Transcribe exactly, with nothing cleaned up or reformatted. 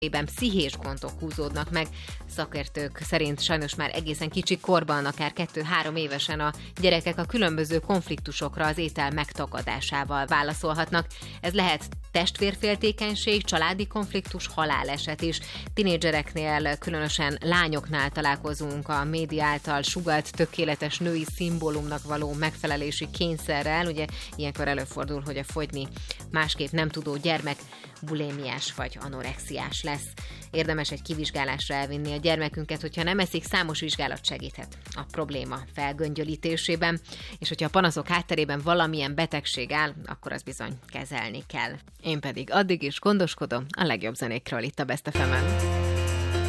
ében pszichés gondok húzódnak meg. Szakértők szerint sajnos már egészen kicsi korban, akár kettő-három évesen a gyerekek a különböző konfliktusokra az étel megtagadásával válaszolhatnak. Ez lehet testvérféltékenység, családi konfliktus, haláleset is. Tinédzsereknél, különösen lányoknál találkozunk a média által sugalt tökéletes női szimbólumnak való megfelelési kényszerrel. Ugye ilyenkor előfordul, hogy a fogyni másképp nem tudó gyermek bulémiás vagy anorexiás lesz. Érdemes egy kivizsgálásra elvinni a gyermekünket, hogyha nem eszik, számos vizsgálat segíthet a probléma felgöngyölítésében, és hogyha a panaszok hátterében valamilyen betegség áll, akkor az bizony kezelni kell. Én pedig addig is gondoskodom a legjobb zenékről itt a Best ef emen.